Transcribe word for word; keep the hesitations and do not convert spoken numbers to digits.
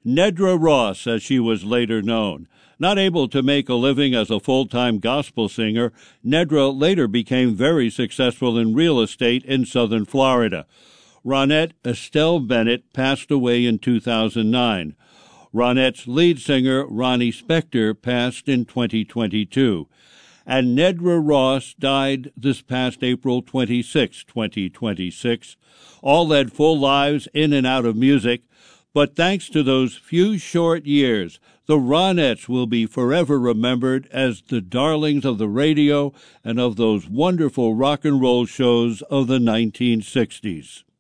Nedra Ross, as she was later known. Not able to make a living as a full-time gospel singer, Nedra later became very successful in real estate in southern Florida. Ronette Estelle Bennett passed away in two thousand nine. Ronette's lead singer, Ronnie Spector, passed in twenty twenty-two. And Nedra Ross died this past April twenty-sixth, twenty twenty-six. All led full lives in and out of music, but thanks to those few short years, the Ronettes will be forever remembered as the darlings of the radio and of those wonderful rock and roll shows of the nineteen sixties.